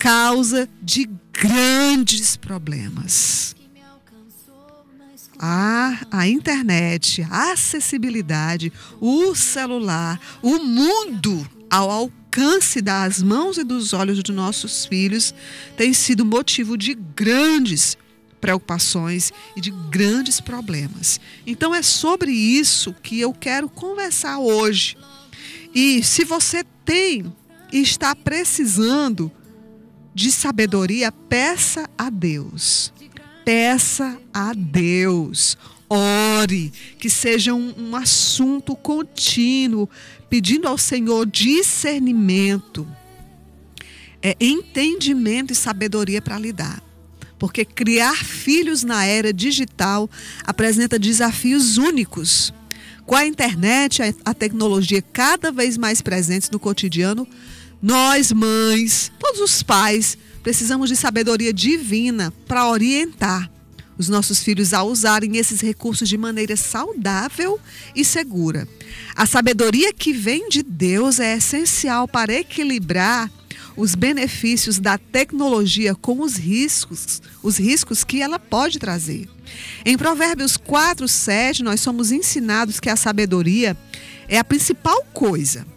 causa de grandes problemas. A internet, a acessibilidade, o celular, o mundo ao alcance das mãos e dos olhos de nossos filhos tem sido motivo de grandes preocupações e de grandes problemas. Então é sobre isso que eu quero conversar hoje. E se você tem e está precisando de sabedoria, peça a Deus. Peça a Deus. Ore, que seja um assunto contínuo, pedindo ao Senhor discernimento, entendimento e sabedoria para lidar. Porque criar filhos na era digital apresenta desafios únicos. Com a internet, a tecnologia cada vez mais presentes no cotidiano, nós, mães, todos os pais, precisamos de sabedoria divina para orientar os nossos filhos a usarem esses recursos de maneira saudável e segura. A sabedoria que vem de Deus é essencial para equilibrar os benefícios da tecnologia com os riscos que ela pode trazer. Em Provérbios 4:7, nós somos ensinados que a sabedoria é a principal coisa